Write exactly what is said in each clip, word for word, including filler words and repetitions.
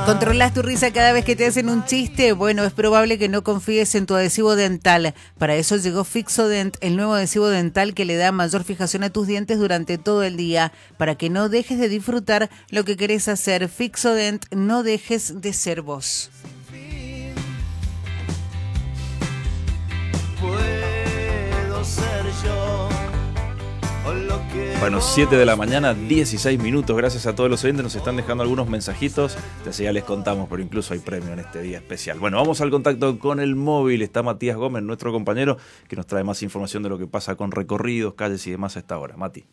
¿Controlas tu risa cada vez que te hacen un chiste? Bueno, es probable que no confíes en tu adhesivo dental. Para eso llegó Fixodent, el nuevo adhesivo dental que le da mayor fijación a tus dientes durante todo el día, para que no dejes de disfrutar lo que querés hacer. Fixodent, no dejes de ser vos. Puedo ser yo. Bueno, siete de la mañana, dieciséis minutos. Gracias a todos los oyentes, nos están dejando algunos mensajitos. Ya les contamos, pero incluso hay premio en este día especial. Bueno, vamos al contacto con el móvil. Está Matías Gómez, nuestro compañero, que nos trae más información de lo que pasa con recorridos, calles y demás a esta hora. Mati.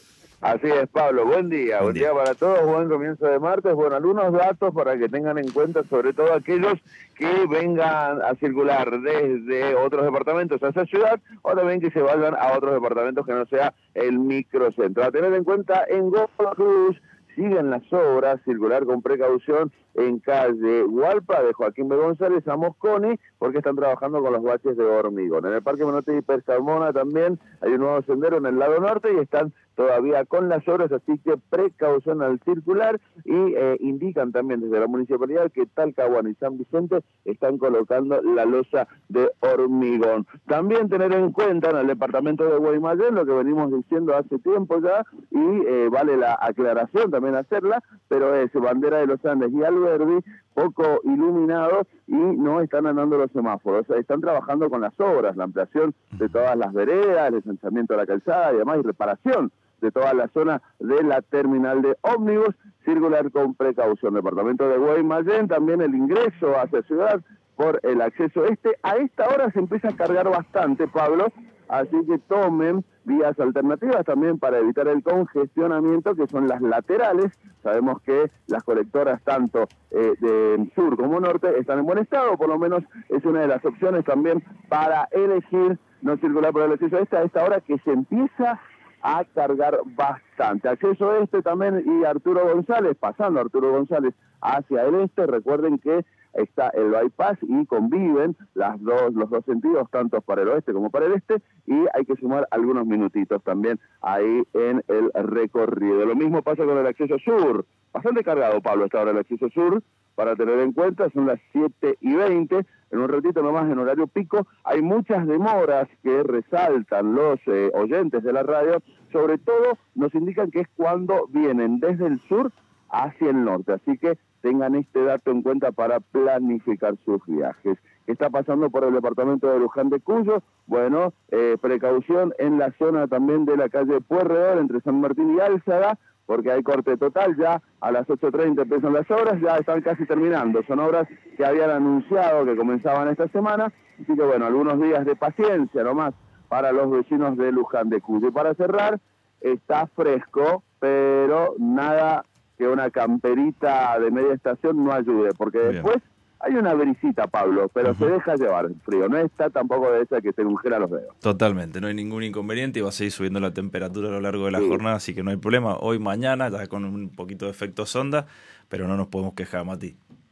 Así es, Pablo. Buen día. Buen, buen día. día para todos. Buen comienzo de martes. Bueno, algunos datos para que tengan en cuenta, sobre todo aquellos que vengan a circular desde otros departamentos a esa ciudad, o también que se vayan a otros departamentos que no sea el microcentro. A tener en cuenta, en Godoy Cruz siguen las obras, circular con precaución en calle Hualpa de Joaquín B. González a Mosconi, porque están trabajando con los baches de hormigón. En el Parque Menotti y Persamona también hay un nuevo sendero en el lado norte y están todavía con las obras, así que precaución al circular, y eh, indican también desde la municipalidad que Talcahuano y San Vicente están colocando la losa de hormigón. También tener en cuenta en el departamento de Guaymallén, lo que venimos diciendo hace tiempo ya, y eh, vale la aclaración también hacerla, pero es Bandera de los Andes y Alberdi poco iluminados y no están andando los semáforos. O sea, están trabajando con las obras, la ampliación de todas las veredas, el ensanchamiento de la calzada y además y reparación de toda la zona de la terminal de ómnibus. Circular con precaución. Departamento de Guaymallén, también el ingreso hacia ciudad por el acceso este. A esta hora se empieza a cargar bastante, Pablo, así que tomen vías alternativas también para evitar el congestionamiento, que son las laterales. Sabemos que las colectoras tanto eh, de sur como norte están en buen estado, por lo menos es una de las opciones también para elegir no circular por el acceso este a esta hora, que se empieza a cargar bastante. Acceso este también y Arturo González, pasando Arturo González hacia el este. Recuerden que está el bypass y conviven las dos, los dos sentidos, tanto para el oeste como para el este, y hay que sumar algunos minutitos también ahí en el recorrido. Lo mismo pasa con el acceso sur. Bastante cargado, Pablo, está ahora el acceso sur, para tener en cuenta, son las siete y veinte, en un ratito nomás en horario pico. Hay muchas demoras que resaltan los eh, oyentes de la radio, sobre todo nos indican que es cuando vienen desde el sur hacia el norte, así que tengan este dato en cuenta para planificar sus viajes. ¿Qué está pasando por el departamento de Luján de Cuyo? Bueno, eh, precaución en la zona también de la calle Pueyrredón, entre San Martín y Álzaga, porque hay corte total. Ya a las ocho treinta empiezan las obras, ya están casi terminando. Son obras que habían anunciado que comenzaban esta semana, así que bueno, algunos días de paciencia nomás para los vecinos de Luján de Cuyo. Y para cerrar, está fresco, pero nada que una camperita de media estación no ayude, porque Bien. después hay una brisita, Pablo, pero uh-huh. se deja llevar el frío, no está tampoco de esa que se congela los dedos. Totalmente, no hay ningún inconveniente y va a seguir subiendo la temperatura a lo largo de la sí. jornada, así que no hay problema. Hoy, mañana, ya con un poquito de efecto sonda, pero no nos podemos quejar, Mati.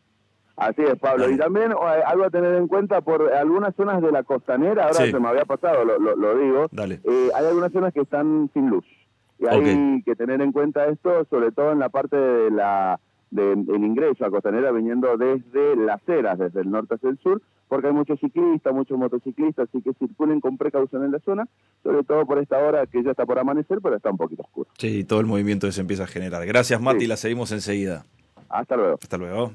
Así es, Pablo. Dale. Y también eh, algo a tener en cuenta por algunas zonas de la costanera, ahora sí. se me había pasado, lo, lo, lo digo, Dale. Eh, hay algunas zonas que están sin luz. Y hay okay. que tener en cuenta esto, sobre todo en la parte de la del de, ingreso a Costanera, viniendo desde Las Heras, desde el norte hacia el sur, porque hay muchos ciclistas, muchos motociclistas, así que circulen con precaución en la zona, sobre todo por esta hora que ya está por amanecer, pero está un poquito oscuro. Sí, todo el movimiento se empieza a generar. Gracias, Mati, sí. la seguimos enseguida. Hasta luego. Hasta luego.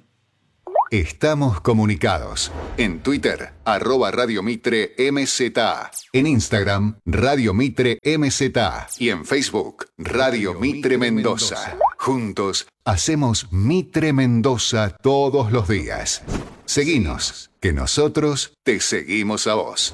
Estamos comunicados. En Twitter, arroba Radio Mitre M Z. En Instagram, Radio Mitre M Z. Y en Facebook, Radio Mitre Mendoza. Juntos, hacemos Mitre Mendoza todos los días. Seguinos, que nosotros te seguimos a vos.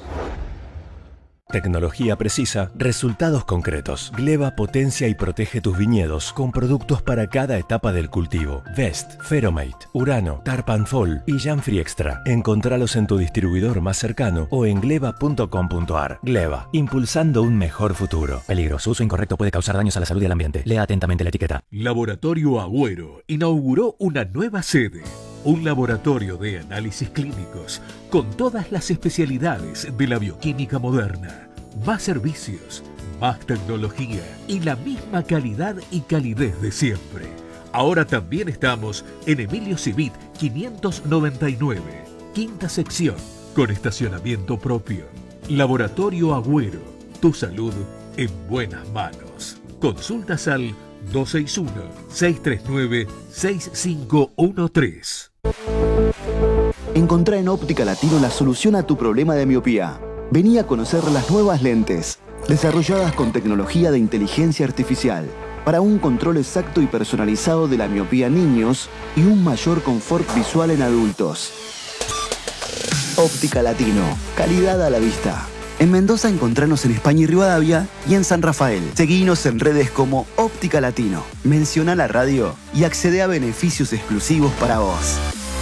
Tecnología precisa, resultados concretos. Gleva potencia y protege tus viñedos con productos para cada etapa del cultivo. Vest, Feromate, Urano, Tarpanfol y Janfree Extra. Encontralos en tu distribuidor más cercano o en gleva punto com punto ar. Gleva, impulsando un mejor futuro. Peligro, su uso incorrecto puede causar daños a la salud y al ambiente. Lea atentamente la etiqueta. Laboratorio Agüero inauguró una nueva sede. Un laboratorio de análisis clínicos con todas las especialidades de la bioquímica moderna. Más servicios, más tecnología y la misma calidad y calidez de siempre. Ahora también estamos en Emilio Civit quinientos noventa y nueve, quinta sección, con estacionamiento propio. Laboratorio Agüero, tu salud en buenas manos. Consultas al dos seis uno, seis tres nueve, seis cinco uno tres. Encontrá en Óptica Latino la solución a tu problema de miopía. Vení a conocer las nuevas lentes, desarrolladas con tecnología de inteligencia artificial, para un control exacto y personalizado de la miopía en niños y un mayor confort visual en adultos. Óptica Latino, calidad a la vista. En Mendoza encontranos en España y Rivadavia y en San Rafael. Seguinos en redes como Óptica Latino. Menciona la radio y accede a beneficios exclusivos para vos.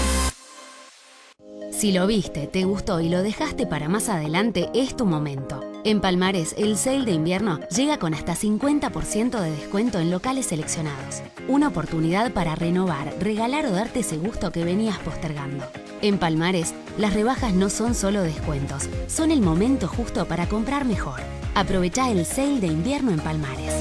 Si lo viste, te gustó y lo dejaste para más adelante, es tu momento. En Palmares, el sale de invierno llega con hasta cincuenta por ciento de descuento en locales seleccionados. Una oportunidad para renovar, regalar o darte ese gusto que venías postergando. En Palmares, las rebajas no son solo descuentos, son el momento justo para comprar mejor. Aprovechá el sale de invierno en Palmares.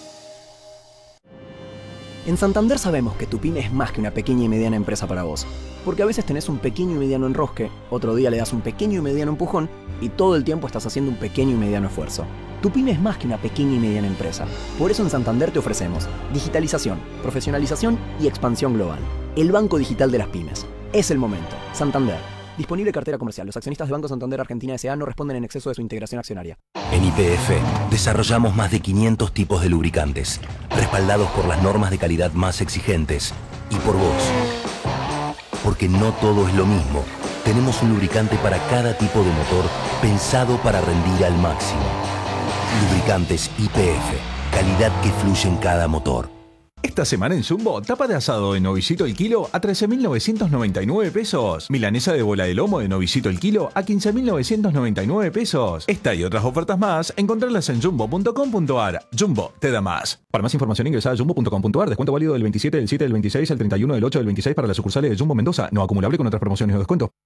En Santander sabemos que tu pyme es más que una pequeña y mediana empresa para vos. Porque a veces tenés un pequeño y mediano enrosque, otro día le das un pequeño y mediano empujón y todo el tiempo estás haciendo un pequeño y mediano esfuerzo. Tu pyme es más que una pequeña y mediana empresa. Por eso en Santander te ofrecemos digitalización, profesionalización y expansión global. El banco digital de las pymes. Es el momento. Santander. Disponible cartera comercial. Los accionistas de Banco Santander Argentina S A no responden en exceso de su integración accionaria. En Y P F desarrollamos más de quinientos tipos de lubricantes, respaldados por las normas de calidad más exigentes y por vos. Porque no todo es lo mismo. Tenemos un lubricante para cada tipo de motor pensado para rendir al máximo. Lubricantes Y P F. Calidad que fluye en cada motor. Esta semana en Jumbo, tapa de asado de novicito el kilo a trece mil novecientos noventa y nueve pesos. Milanesa de bola de lomo de novicito el kilo a quince mil novecientos noventa y nueve pesos. Esta y otras ofertas más, encontrarlas en jumbo punto com punto a r. Jumbo, te da más. Para más información ingresa a jumbo punto com punto a r. Descuento válido del veintisiete, del siete, del veintiséis al treinta y uno del ocho del veintiséis para las sucursales de Jumbo Mendoza. No acumulable con otras promociones o descuento.